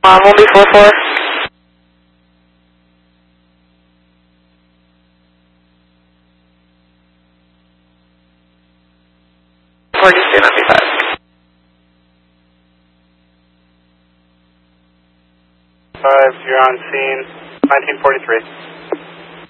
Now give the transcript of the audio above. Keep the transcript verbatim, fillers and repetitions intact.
Um, one B four four. forty-two ninety-five. Five, you're on scene, nineteen forty-three.